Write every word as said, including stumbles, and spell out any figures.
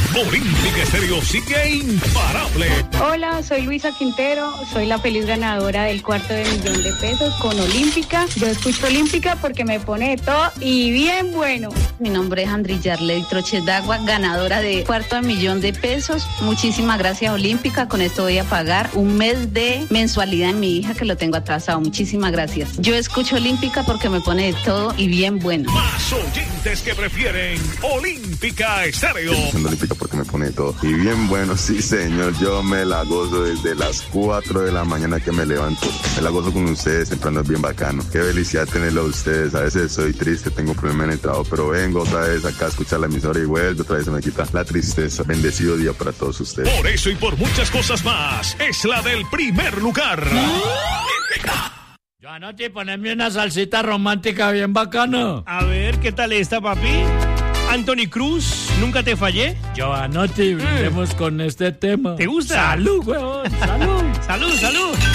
Olímpica Estéreo sigue imparable. Hola, soy Luisa Quintero, soy la feliz ganadora del cuarto de millón de pesos con Olímpica. Yo escucho Olímpica porque me pone de todo y bien bueno. Mi nombre es Andri Yarley Trochet Dagua, ganadora de cuarto de millón de pesos. Muchísimas gracias, Olímpica. Con esto voy a pagar un mes de mensualidad en mi hija que lo tengo atrasado. Muchísimas gracias. Yo escucho Olímpica porque me pone de todo y bien bueno. Más oyentes que prefieren Olímpica Estéreo. Olímpica porque me pone de todo y bien bueno, sí señor. Yo me la gozo desde las cuatro de la mañana que me levanto. Me la gozo con ustedes, temprano es bien bacano. Qué felicidad tenerlo a ustedes. A veces soy triste, tengo problemas en el trabajo, pero vengo otra vez acá a escuchar la emisora y vuelvo otra vez, se me quita la tristeza. Bendecido día para todos ustedes. Por eso y por muchas cosas más, es la del primer lugar. Olímpica. Yo anoche ponerme una salsita romántica bien bacana. A ver, ¿qué tal está, papi? Anthony Cruz, ¿nunca te fallé? Yo anoche brindemos mm. con este tema. ¿Te gusta? Salud, weón, salud. Salud, salud.